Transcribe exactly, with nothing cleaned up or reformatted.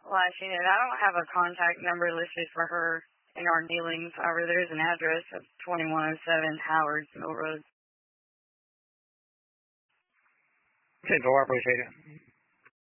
flashing it. I don't have a contact number listed for her in our dealings. However, there's an address of twenty-one oh seven Howard Mill Road. ten four, I appreciate it.